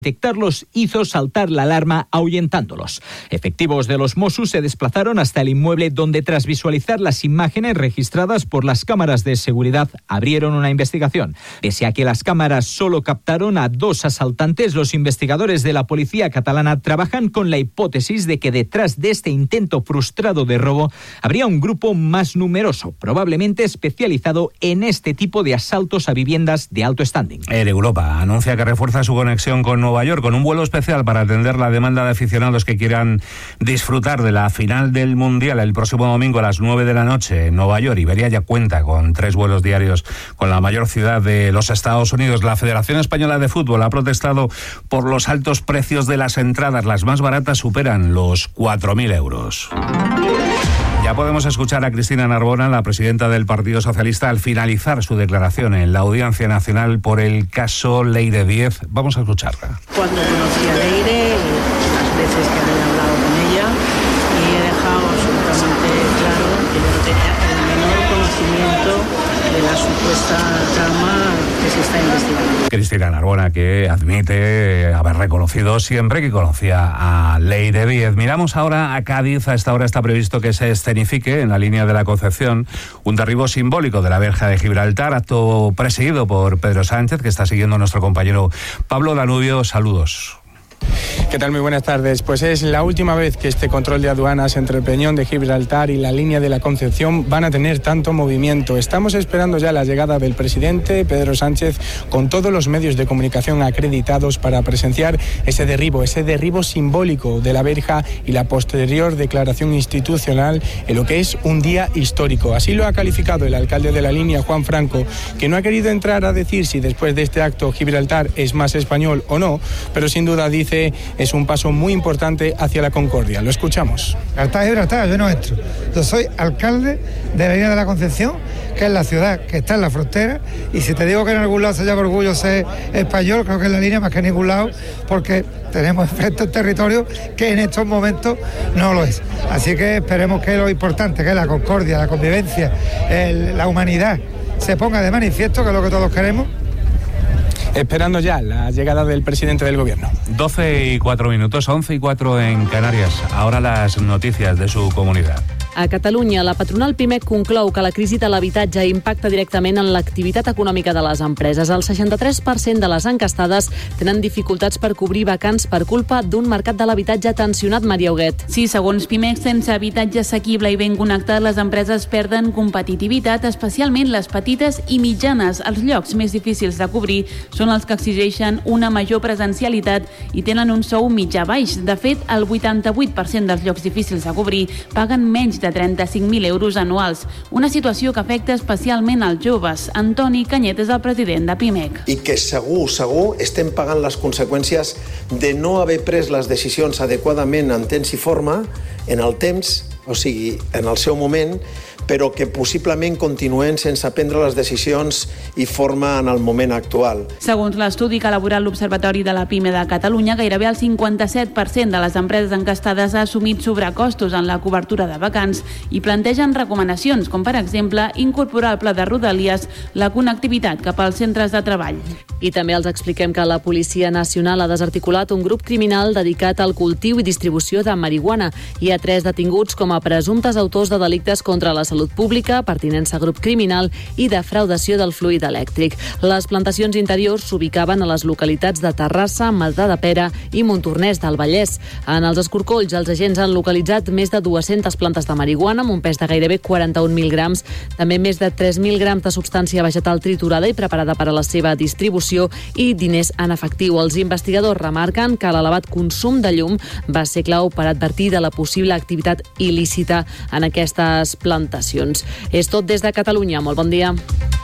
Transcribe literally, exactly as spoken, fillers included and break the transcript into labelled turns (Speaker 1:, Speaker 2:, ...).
Speaker 1: detectarlos hizo saltar la alarma ahuyentándolos. Efectivos de los Mossos se desplazaron hasta el inmueble donde, tras visualizar las imágenes registradas por las cámaras de seguridad, abrieron una investigación. Pese a que las cámaras solo captaron a dos asaltantes, los investigadores de la policía catalana trabajan con la hipótesis de que detrás de este intento frustrado de robo habría un grupo más numeroso, probablemente especializado en este tipo de asaltos a viviendas de alto standing.
Speaker 2: Air Europa anuncia que refuerza su conexión con Nueva York con un vuelo especial para atender la demanda de aficionados que quieran disfrutar de la final del Mundial el próximo domingo a las nueve de la noche en Nueva York. Iberia ya cuenta con tres vuelos diarios con la mayor ciudad de los Estados Unidos. La Federación Española de Fútbol ha protestado por los altos precios de las entradas. Las más baratas superan los cuatro mil euros. Ya podemos escuchar a Cristina Narbona, la presidenta del Partido Socialista, al finalizar su declaración en la Audiencia Nacional por el caso Leire Díez. Vamos a escucharla.
Speaker 3: Cuando conocí a Leire, las veces que había hablado con ella, y he dejado absolutamente claro que yo no tenía el menor conocimiento de la supuesta trama que se está investigando.
Speaker 2: Cristina Narbona, que admite haber reconocido siempre que conocía a Leire Díez. Miramos ahora a Cádiz. A esta hora está previsto que se escenifique en la línea de la Concepción un derribo simbólico de la verja de Gibraltar, acto presidido por Pedro Sánchez, que está siguiendo nuestro compañero Pablo Danubio. Saludos.
Speaker 4: ¿Qué tal? Muy buenas tardes. Pues es la última vez que este control de aduanas entre el Peñón de Gibraltar y la línea de la Concepción van a tener tanto movimiento. Estamos esperando ya la llegada del presidente Pedro Sánchez con todos los medios de comunicación acreditados para presenciar ese derribo, ese derribo simbólico de la verja y la posterior declaración institucional en lo que es un día histórico. Así lo ha calificado el alcalde de la línea, Juan Franco, que no ha querido entrar a decir si después de este acto Gibraltar es más español o no, pero sin duda dice es un paso muy importante hacia la concordia. Lo escuchamos.
Speaker 5: Gibraltar, Gibraltar, yo no entro. Yo soy alcalde de la línea de la Concepción, que es la ciudad que está en la frontera, y si te digo que en algún lado se llama orgullo ser español, creo que es la línea más que en ningún lado, porque tenemos enfrente un territorio que en estos momentos no lo es. Así que esperemos que lo importante, que es la concordia, la convivencia, el, la humanidad, se ponga de manifiesto, que es lo que todos queremos.
Speaker 4: Esperando ya la llegada del presidente del gobierno.
Speaker 2: doce y cuatro minutos, once y cuatro en Canarias. Ahora las noticias de su comunidad.
Speaker 6: A Catalunya, la patronal Pimec conclou que la crisi de l'habitatge impacta directament en l'activitat econòmica de les empreses. El seixanta-tres per cent de les encastades tenen dificultats per cobrir vacants per culpa d'un mercat de l'habitatge tensionat. Maria Huguet.
Speaker 7: Sí, segons Pimec, sense habitatge assequible i ben connectat, les empreses perden competitivitat, especialment les petites i mitjanes. Els llocs més difícils de cobrir són els que exigeixen una major presencialitat i tenen un sou mitjà baix. De fet, el vuitanta-vuit per cent dels llocs difícils de cobrir paguen menys de trenta-cinc mil euros anuals, una situació que afecta especialment als joves. Antoni Canyet és el president de Pimec.
Speaker 8: I que segur, segur, estem pagant les conseqüències de no haver pres les decisions adequadament en temps i forma, en el temps, o sigui, en el seu moment, però que possiblement continuen sense prendre les decisions i forma en el moment actual.
Speaker 7: Segons l'estudi que ha elaborat l'Observatori de la PIME de Catalunya, gairebé el cinquanta-set per cent de les empreses encastades ha assumit sobrecostos en la cobertura de vacants i plantegen recomanacions, com per exemple incorporar al pla de Rodalies la connectivitat cap als centres de treball.
Speaker 6: I també els expliquem que la Policia Nacional ha desarticulat un grup criminal dedicat al cultiu i distribució de marihuana. Hi ha tres detinguts com a presumptes autors de delictes contra la salut pública, pertinença a grup criminal i defraudació del fluid elèctric. Les plantacions interiors s'ubicaven a les localitats de Terrassa, Matadepera i Montornès del Vallès. En els escorcolls, els agents han localitzat més de dues-centes plantes de marihuana amb un pes de gairebé quaranta-un mil grams, també més de tres mil grams de substància vegetal triturada i preparada per a la seva distribució i diners en efectiu. Els investigadors remarquen que l'elevat consum de llum va ser clau per advertir de la possible activitat il·lícita en aquestes plantacions. És tot des de Catalunya. Molt bon dia.